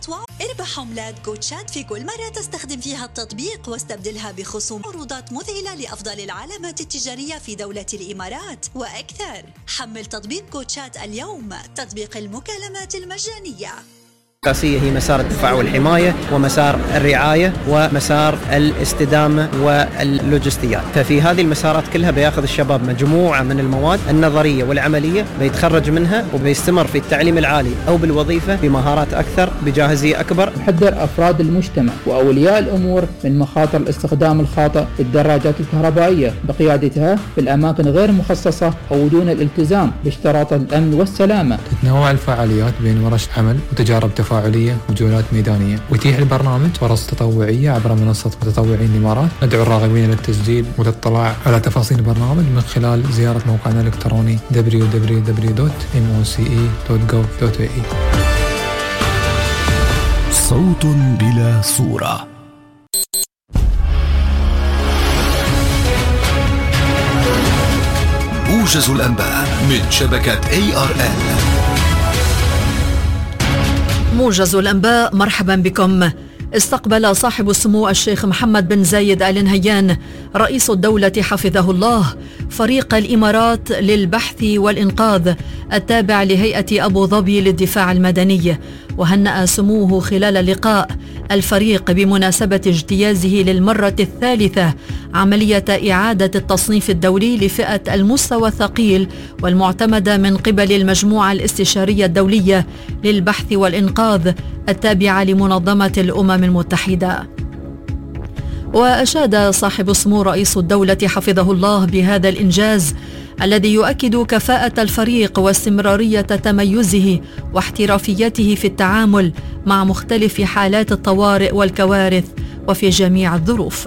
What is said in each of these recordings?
اربح عملات جوتشات في كل مرة تستخدم فيها التطبيق واستبدلها بخصوم عروضات مذهلة لأفضل العلامات التجارية في دولة الإمارات وأكثر. حمل تطبيق جوتشات اليوم، تطبيق المكالمات المجانية. الأساسية هي مسار الدفاع والحماية ومسار الرعاية ومسار الاستدامة واللوجستيات. ففي هذه المسارات كلها بياخذ الشباب مجموعة من المواد النظرية والعملية، بيتخرج منها وبيستمر في التعليم العالي أو بالوظيفة بمهارات أكثر بجاهزية أكبر. نحذر أفراد المجتمع وأولياء الأمور من مخاطر الاستخدام الخاطئ للدراجات الكهربائية بقيادتها في الأماكن غير مخصصة أو دون الالتزام باشتراطات الأمن والسلامة. تتنوع الفعاليات بين ورش عمل وتجارب تفاعلية وجولات ميدانية، ويتيح البرنامج فرص تطوعية عبر منصة متطوعين الإمارات. ندعو الراغبين للتسجيل والاطلاع على تفاصيل البرنامج من خلال زيارة موقعنا الإلكتروني www.moce.gov.ae. صوت بلا صورة. موجز الأنباء من شبكة ARN. موجز الأنباء، مرحبا بكم. استقبل صاحب السمو الشيخ محمد بن زايد آل نهيان رئيس الدولة حفظه الله فريق الإمارات للبحث والإنقاذ التابع لهيئة أبو ظبي للدفاع المدني. وهنأ سموه خلال اللقاء الفريق بمناسبة اجتيازه للمرة الثالثة عملية إعادة التصنيف الدولي لفئة المستوى الثقيل والمعتمدة من قبل المجموعة الاستشارية الدولية للبحث والإنقاذ التابعة لمنظمة الأمم المتحدة. وأشاد صاحب السمو رئيس الدولة حفظه الله بهذا الإنجاز الذي يؤكد كفاءة الفريق واستمرارية تميزه واحترافيته في التعامل مع مختلف حالات الطوارئ والكوارث وفي جميع الظروف.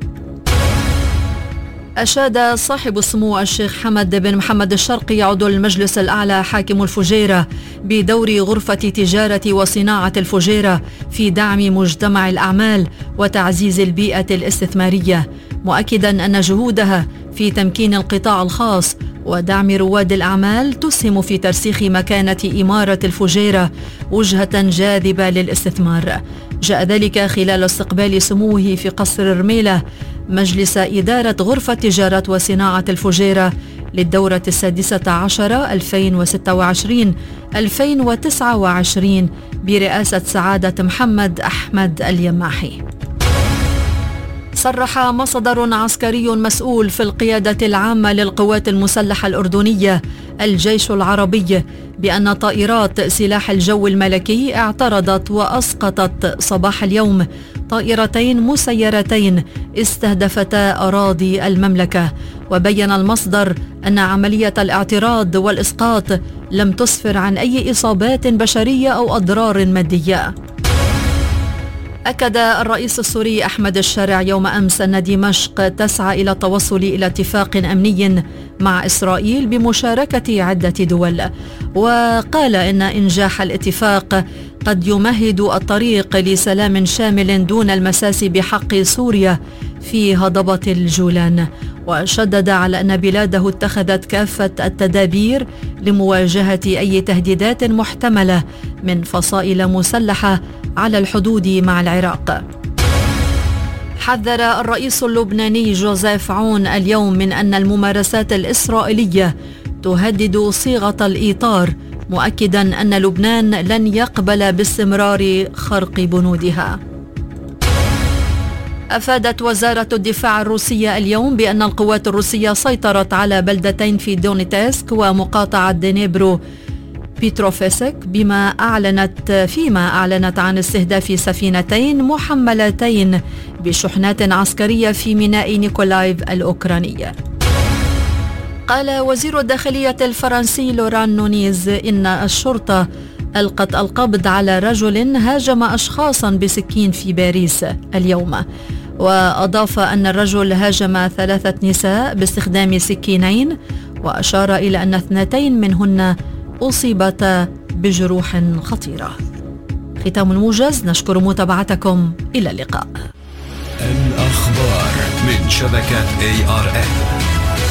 أشاد صاحب السمو الشيخ حمد بن محمد الشرقي عضو المجلس الأعلى حاكم الفجيرة بدور غرفة تجارة وصناعة الفجيرة في دعم مجتمع الأعمال وتعزيز البيئة الاستثمارية، مؤكدا أن جهودها في تمكين القطاع الخاص ودعم رواد الأعمال تسهم في ترسيخ مكانة إمارة الفجيرة وجهة جاذبة للاستثمار. جاء ذلك خلال استقبال سموه في قصر الرميلة مجلس إدارة غرفة تجارة وصناعة الفجيرة للدورة 16 2026-2029 برئاسة سعادة محمد أحمد اليماحي. صرح مصدر عسكري مسؤول في القيادة العامة للقوات المسلحة الأردنية الجيش العربي بأن طائرات سلاح الجو الملكي اعترضت وأسقطت صباح اليوم طائرتين مسيرتين استهدفتا أراضي المملكة. وبين المصدر أن عملية الاعتراض والإسقاط لم تسفر عن أي إصابات بشرية أو أضرار مادية. أكد الرئيس السوري أحمد الشارع يوم أمس أن دمشق تسعى إلى التوصل إلى اتفاق أمني مع إسرائيل بمشاركة عدة دول، وقال إن إنجاح الاتفاق قد يمهد الطريق لسلام شامل دون المساس بحق سوريا في هضبة الجولان. وشدد على أن بلاده اتخذت كافة التدابير لمواجهة أي تهديدات محتملة من فصائل مسلحة على الحدود مع العراق. حذر الرئيس اللبناني جوزيف عون اليوم من أن الممارسات الإسرائيلية تهدد صيغة الإيطار، مؤكدا أن لبنان لن يقبل باستمرار خرق بنودها. أفادت وزارة الدفاع الروسية اليوم بأن القوات الروسية سيطرت على بلدتين في دونيتسك ومقاطعة دنيبرو بيتروفسك فيما أعلنت عن استهداف سفينتين محملتين بشحنات عسكرية في ميناء نيكولايف الأوكراني. قال وزير الداخلية الفرنسي لوران نونيز إن الشرطة ألقت القبض على رجل هاجم أشخاصا بسكين في باريس اليوم. وأضاف أن الرجل هاجم 3 نساء باستخدام سكينين، وأشار إلى أن 2 منهن أصيبتا بجروح خطيرة. ختام الموجز، نشكر متابعتكم، إلى اللقاء. الأخبار من شبكة ARN.